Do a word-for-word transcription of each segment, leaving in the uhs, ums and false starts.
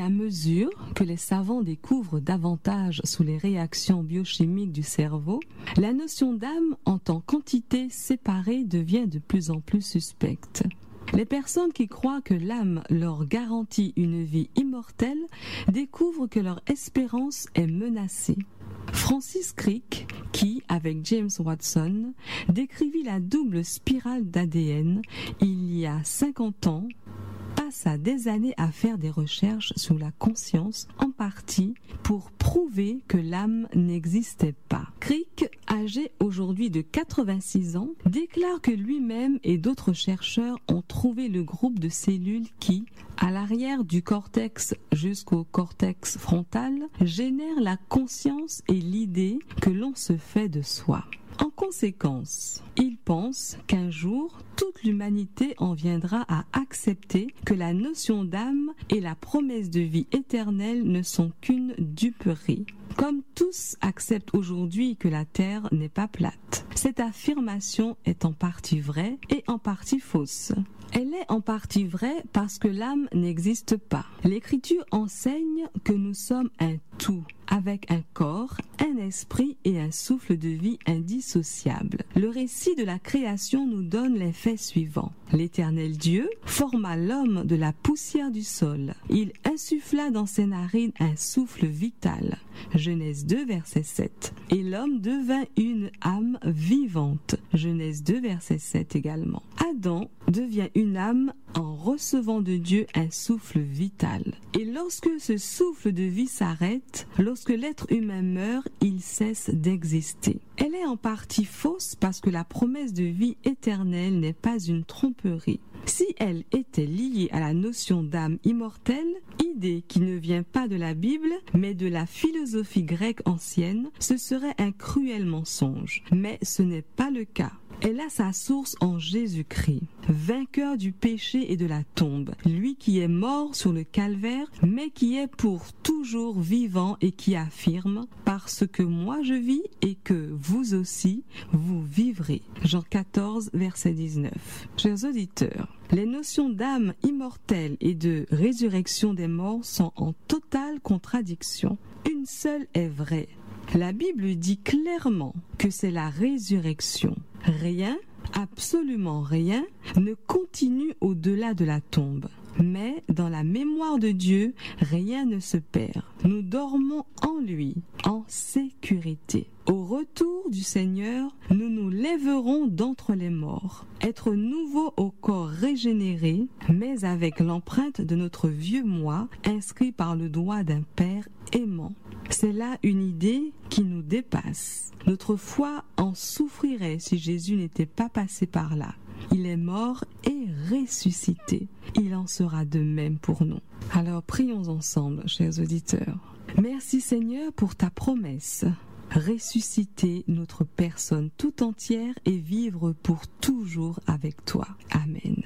à mesure que les savants découvrent davantage sous les réactions biochimiques du cerveau, la notion d'âme en tant qu'entité séparée devient de plus en plus suspecte. Les personnes qui croient que l'âme leur garantit une vie immortelle découvrent que leur espérance est menacée. Francis Crick, qui, avec James Watson, décrivit la double spirale d'A D N il y a cinquante ans, passa des années à faire des recherches sur la conscience, en partie pour prouver que l'âme n'existait pas. Crick, âgé aujourd'hui de quatre-vingt-six ans, déclare que lui-même et d'autres chercheurs ont trouvé le groupe de cellules qui, à l'arrière du cortex jusqu'au cortex frontal, génèrent la conscience et l'idée que l'on se fait de soi. En conséquence, il pense qu'un jour, toute l'humanité en viendra à accepter que la notion d'âme et la promesse de vie éternelle ne sont qu'une duperie. Comme tous acceptent aujourd'hui que la Terre n'est pas plate. Cette affirmation est en partie vraie et en partie fausse. Elle est en partie vraie parce que l'âme n'existe pas. L'Écriture enseigne que nous sommes un tout, avec un corps, un esprit et un souffle de vie indissociable. Le récit de la création nous donne les faits suivants. L'Éternel Dieu forma l'homme de la poussière du sol. Il insuffla dans ses narines un souffle vital. Genèse deux, verset sept. Et l'homme devint une âme vivante. Genèse deux, verset sept également. Adam devient une âme en recevant de Dieu un souffle vital. Et lorsque ce souffle de vie s'arrête, lorsque l'être humain meurt, il cesse d'exister. Elle est en partie fausse parce que la promesse de vie éternelle n'est pas une tromperie. Si elle était liée à la notion d'âme immortelle, idée qui ne vient pas de la Bible, mais de la philosophie grecque ancienne, ce serait un cruel mensonge. Mais ce n'est pas le cas. Elle a sa source en Jésus-Christ, vainqueur du péché et de la tombe, lui qui est mort sur le calvaire, mais qui est pour toujours vivant et qui affirme « Parce que moi je vis et que vous aussi, vous vivrez ». Jean quatorze, verset dix-neuf. Chers auditeurs, les notions d'âme immortelle et de résurrection des morts sont en totale contradiction. Une seule est vraie. La Bible dit clairement que c'est la résurrection. Rien, absolument rien, ne continue au-delà de la tombe. Mais dans la mémoire de Dieu, rien ne se perd. Nous dormons en lui, en sécurité. Au retour du Seigneur, nous nous lèverons d'entre les morts. Être nouveau au corps régénéré, mais avec l'empreinte de notre vieux moi, inscrit par le doigt d'un Père aimant. C'est là une idée qui nous dépasse. Notre foi en souffrirait si Jésus n'était pas passé par là. Il est mort et ressuscité. Il en sera de même pour nous. Alors prions ensemble, chers auditeurs. Merci Seigneur pour ta promesse. Ressusciter notre personne tout entière et vivre pour toujours avec toi. Amen.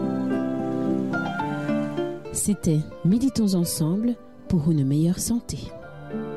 C'était Méditons ensemble pour une meilleure santé.